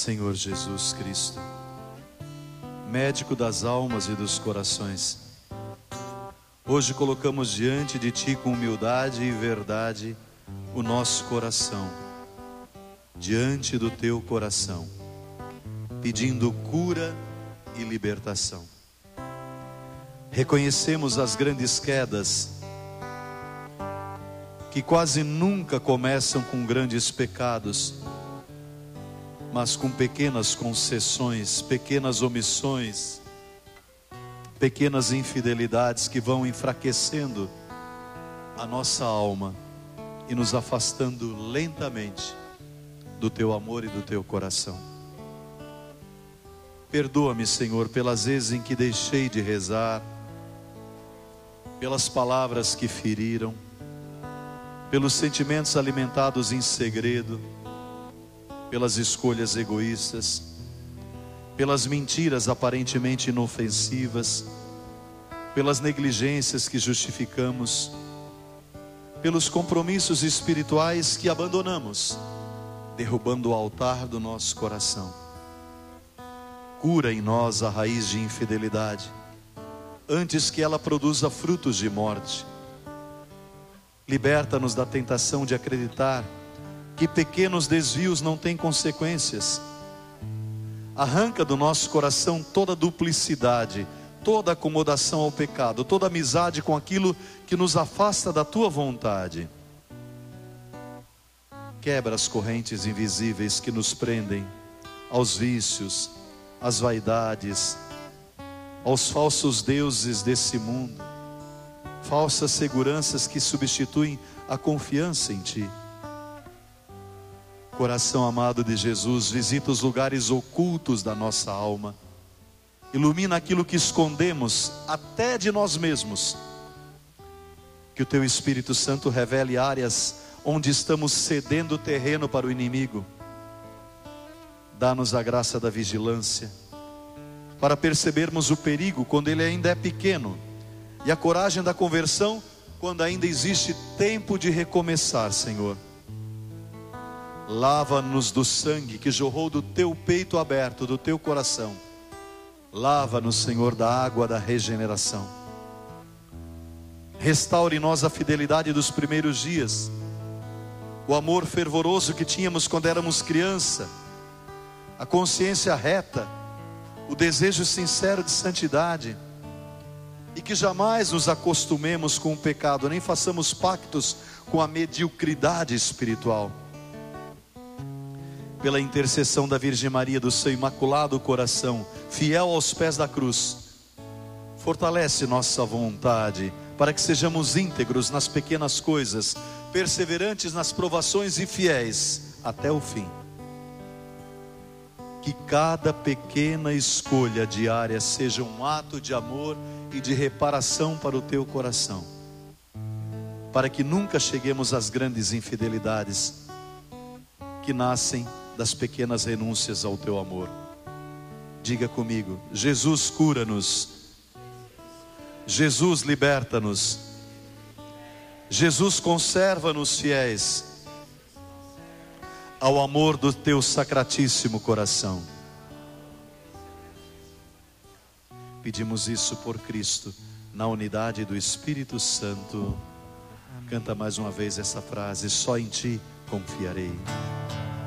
Senhor Jesus Cristo, médico das almas e dos corações, hoje colocamos diante de Ti com humildade e verdade o nosso coração, diante do Teu coração, pedindo cura e libertação. Reconhecemos as grandes quedas, que quase nunca começam com grandes pecados, mas com pequenas concessões, pequenas omissões, pequenas infidelidades que vão enfraquecendo a nossa alma e nos afastando lentamente do Teu amor e do Teu coração. Perdoa-me, Senhor, pelas vezes em que deixei de rezar, pelas palavras que feriram, pelos sentimentos alimentados em segredo, pelas escolhas egoístas, pelas mentiras aparentemente inofensivas, pelas negligências que justificamos, pelos compromissos espirituais que abandonamos, derrubando o altar do nosso coração. Cura em nós a raiz de infidelidade, antes que ela produza frutos de morte. Liberta-nos da tentação de acreditar que pequenos desvios não têm consequências. Arranca do nosso coração toda duplicidade, toda acomodação ao pecado, toda amizade com aquilo que nos afasta da Tua vontade. Quebra as correntes invisíveis que nos prendem aos vícios, às vaidades, aos falsos deuses desse mundo, falsas seguranças que substituem a confiança em Ti. Coração amado de Jesus, visita os lugares ocultos da nossa alma, ilumina aquilo que escondemos até de nós mesmos, que o Teu Espírito Santo revele áreas onde estamos cedendo terreno para o inimigo. Dá-nos a graça da vigilância, para percebermos o perigo quando ele ainda é pequeno, e a coragem da conversão quando ainda existe tempo de recomeçar, Senhor. Lava-nos do sangue que jorrou do Teu peito aberto, do Teu coração. Lava-nos, Senhor, da água da regeneração. Restaure em nós a fidelidade dos primeiros dias, o amor fervoroso que tínhamos quando éramos criança, a consciência reta, o desejo sincero de santidade, e que jamais nos acostumemos com o pecado, nem façamos pactos com a mediocridade espiritual. Pela intercessão da Virgem Maria, do Seu Imaculado Coração, fiel aos pés da cruz, fortalece nossa vontade, para que sejamos íntegros nas pequenas coisas, perseverantes nas provações e fiéis até o fim. Que cada pequena escolha diária seja um ato de amor e de reparação para o Teu coração, para que nunca cheguemos às grandes infidelidades que nascem das pequenas renúncias ao Teu amor. Diga comigo: Jesus, cura-nos. Jesus, liberta-nos. Jesus, conserva-nos fiéis ao amor do Teu sacratíssimo coração. Pedimos isso por Cristo, na unidade do Espírito Santo. Canta mais uma vez essa frase: só em Ti confiarei.